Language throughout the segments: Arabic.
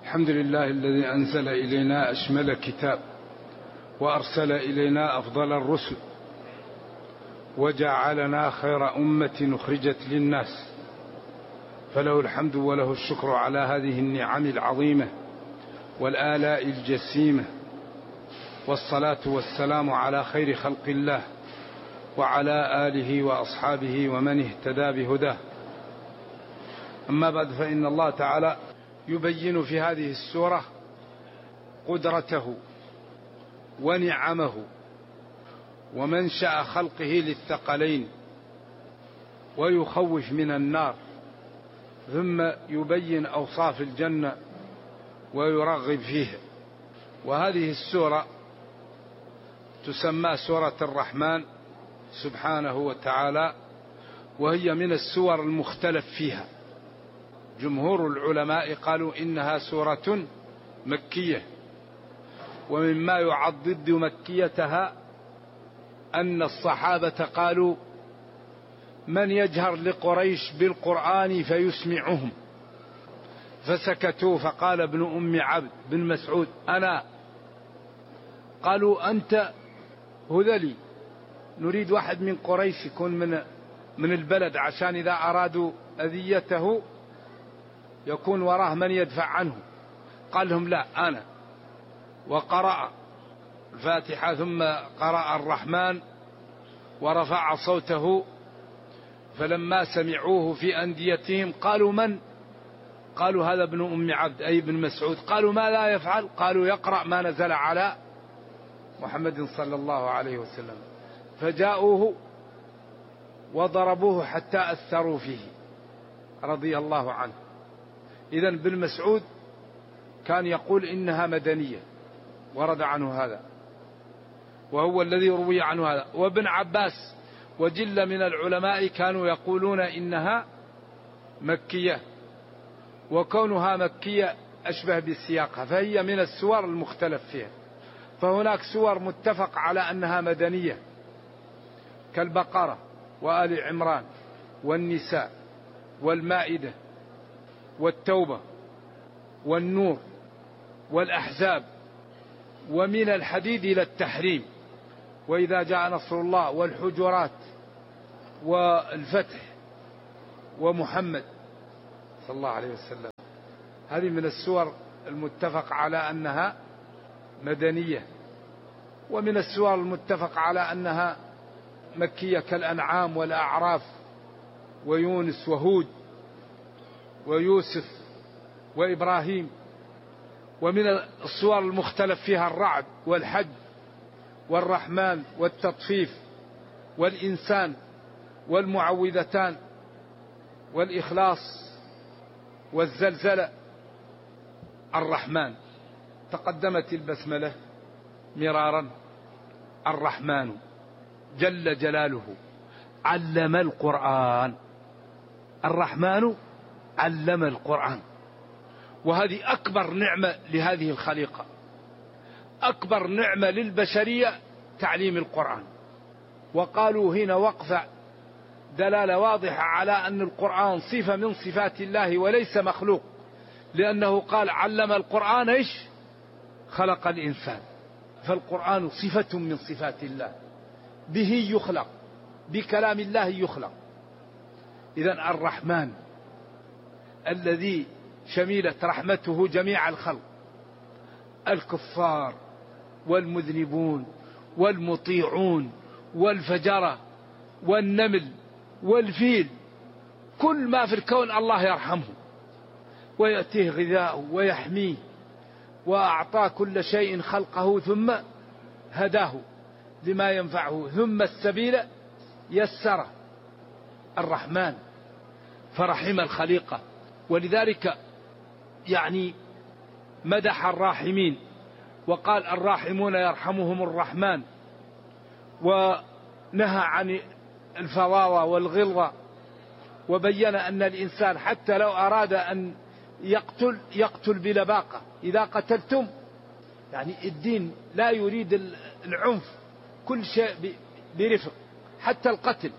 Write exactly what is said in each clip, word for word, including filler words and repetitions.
الحمد لله الذي أنزل إلينا أشمل كتاب وأرسل إلينا أفضل الرسل وجعلنا خير أمة أخرجت للناس، فله الحمد وله الشكر على هذه النعم العظيمة والآلاء الجسيمة، والصلاة والسلام على خير خلق الله وعلى آله وأصحابه ومن اهتدى بهداه. أما بعد، فإن الله تعالى يبين في هذه السورة قدرته ونعمه ومنشأ خلقه للثقلين، ويخوف من النار، ثم يبين أوصاف الجنة ويرغب فيها. وهذه السورة تسمى سورة الرحمن سبحانه وتعالى، وهي من السور المختلف فيها. جمهور العلماء قالوا إنها سورة مكية، ومما يعضد مكيتها أن الصحابة قالوا: من يجهر لقريش بالقرآن فيسمعهم، فسكتوا. فقال ابن أم عبد بن مسعود: أنا. قالوا: أنت هذلي، نريد واحد من قريش يكون من من البلد، عشان إذا أرادوا أذيته يكون وراه من يدفع عنه. قال لهم: لا، أنا. وقرأ الفاتحة ثم قرأ الرحمن ورفع صوته، فلما سمعوه في أنديتهم قالوا: من؟ قالوا: هذا ابن أم عبد أي ابن مسعود. قالوا: ما لا يفعل؟ قالوا: يقرأ ما نزل على محمد صلى الله عليه وسلم. فجاءوه وضربوه حتى أثروا فيه رضي الله عنه. إذن ابن مسعود كان يقول إنها مدنية، ورد عنه هذا، وهو الذي روي عنه هذا. وابن عباس وجل من العلماء كانوا يقولون إنها مكية، وكونها مكية أشبه بسياقها، فهي من السور المختلف فيها. فهناك سور متفق على أنها مدنية كالبقرة وآل عمران والنساء والمائدة والتوبة والنور والأحزاب، ومن الحديد إلى التحريم، وإذا جاء نصر الله، والحجرات والفتح ومحمد صلى الله عليه وسلم. هذه من السور المتفق على أنها مدنية. ومن السور المتفق على أنها مكية كالأنعام والأعراف ويونس وهود ويوسف وإبراهيم. ومن السور المختلف فيها الرعد والحج والرحمن والتطفيف والإنسان والمعوذتان والإخلاص والزلزلة. الرحمن تقدمت البسملة مرارا. الرحمن جل جلاله علم القرآن. الرحمن علم القرآن، وهذه أكبر نعمة لهذه الخليقة، أكبر نعمة للبشرية تعليم القرآن. وقالوا هنا وقفة دلالة واضحة على أن القرآن صفة من صفات الله وليس مخلوق، لأنه قال: علم القرآن إيش؟ خلق الإنسان. فالقرآن صفة من صفات الله، به يخلق، بكلام الله يخلق. إذن الرحمن الذي شملت رحمته جميع الخلق، الكفار والمذنبون والمطيعون والفجرة والنمل والفيل، كل ما في الكون الله يرحمه ويأتيه غذاءه ويحميه، وأعطى كل شيء خلقه ثم هداه لما ينفعه، ثم السبيل يسره. الرحمن فرحم الخليقة. ولذلك يعني مدح الراحمين وقال: الراحمون يرحمهم الرحمن، ونهى عن الفظاظة والغلظة، وبين أن الإنسان حتى لو أراد أن يقتل يقتل بلباقة. إذا قتلتم، يعني الدين لا يريد العنف، كل شيء برفق، حتى القتل.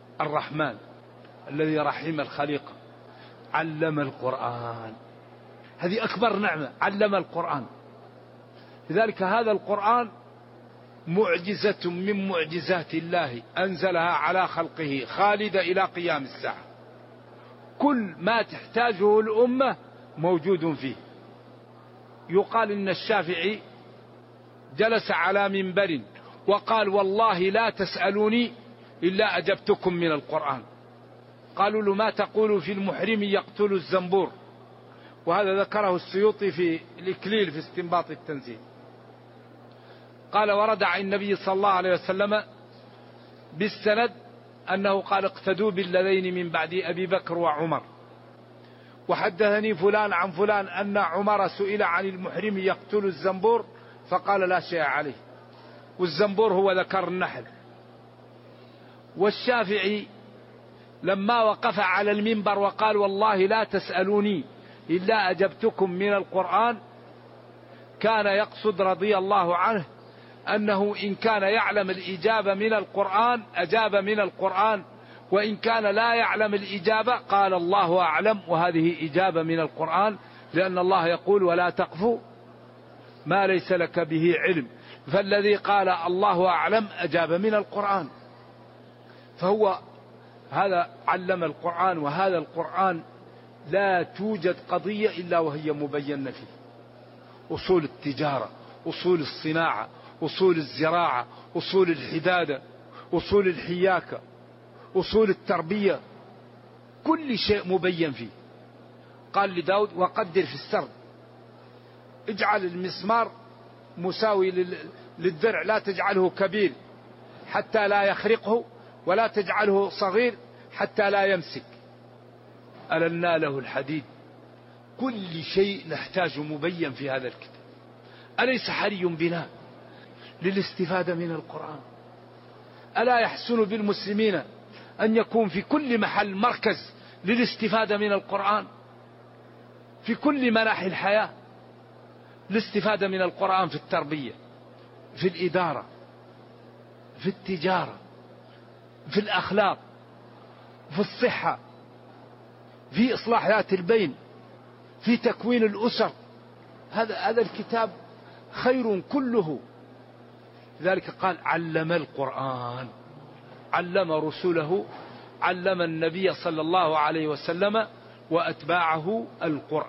الرحمن الذي رحم الخليقة علم القرآن. هذه أكبر نعمة، علم القرآن. لذلك هذا القرآن معجزة من معجزات الله أنزلها على خلقه خالدة إلى قيام الساعة. كل ما تحتاجه الأمة موجود فيه. يقال إن الشافعي جلس على منبر وقال والله لا تسألوني إلا أجبتكم من القرآن. قالوا له ما تقول في المحرم يقتل الزنبور؟ وهذا ذكره السيوطي في الإكليل في استنباط التنزيل. قال ورد عن النبي صلى الله عليه وسلم بالسند أنه قال اقتدوا بالذين من بعد أبي بكر وعمر. وحدثني فلان عن فلان أن عمر سئل عن المحرم يقتل الزنبور فقال لا شيء عليه، والزنبور هو ذكر النحل. والشافعي لما وقف على المنبر وقال والله لا تسألوني إلا أجبتكم من القرآن، كان يقصد رضي الله عنه أنه إن كان يعلم الإجابة من القرآن أجاب من القرآن، وإن كان لا يعلم الإجابة قال الله أعلم، وهذه إجابة من القرآن، لأن الله يقول ولا تقف ما ليس لك به علم. فالذي قال الله أعلم أجاب من القرآن. فهو هذا علم القرآن. وهذا القرآن لا توجد قضية إلا وهي مبينة فيه. أصول التجارة، أصول الصناعة، أصول الزراعة، أصول الحدادة، أصول الحياكة، أصول التربية، كل شيء مبين فيه. قال لداود وقدر في السرد، اجعل المسمار مساوي للدرع، لا تجعله كبير حتى لا يخرقه، ولا تجعله صغير حتى لا يمسك. ألنا له الحديد. كل شيء نحتاج مبين في هذا الكتاب. أليس حري بنا للاستفادة من القرآن؟ ألا يحسن بالمسلمين أن يكون في كل محل مركز للاستفادة من القرآن في كل مناحي الحياة؟ الاستفادة من القرآن في التربية، في الإدارة، في التجارة، في الأخلاق، في الصحة، في إصلاح ذات البين، في تكوين الأسر. هذا هذا الكتاب خير كله. لذلك قال علم القرآن، علم رسله، علم النبي صلى الله عليه وسلم وأتباعه القرآن.